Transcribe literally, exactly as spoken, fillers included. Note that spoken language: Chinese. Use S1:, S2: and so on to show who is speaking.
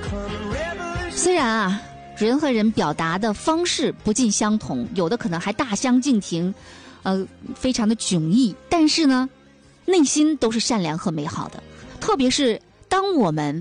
S1: 虽然啊，人和人表达的方式不尽相同，有的可能还大相径庭，呃，非常的迥异，但是呢，内心都是善良和美好的。特别是当我们